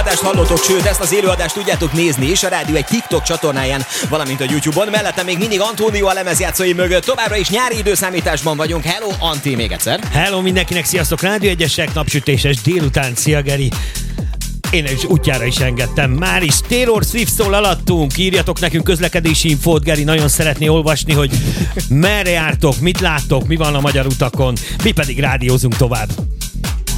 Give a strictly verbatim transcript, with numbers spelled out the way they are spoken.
élőadást hallottok, sőt, ezt az élőadást tudjátok nézni is a rádió egy TikTok csatornáján, valamint a YouTube-on. Mellette még mindig Antónió a lemezjátszói mögött. Továbbra is nyári időszámításban vagyunk. Hello, Anti, még egyszer. Hello mindenkinek, sziasztok, Rádió egyesek, napsütéses délután, szia Geri. Én is útjára is engedtem. Már is Taylor Swift szól alattunk. Írjatok nekünk közlekedési infót, Geri nagyon szeretné olvasni, hogy merre jártok, mit láttok, mi van a magyar utakon. Mi pedig rádiózunk tovább.